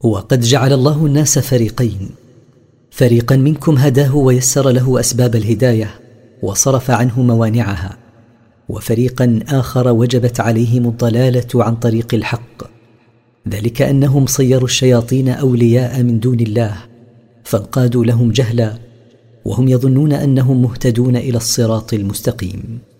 وقد جعل الله الناس فريقين: فريقا منكم هداه ويسر له أسباب الهداية وصرف عنه موانعها، وفريقا آخر وجبت عليهم الضلالة عن طريق الحق، ذلك أنهم صيروا الشياطين أولياء من دون الله فانقادوا لهم جهلا وهم يظنون أنهم مهتدون إلى الصراط المستقيم.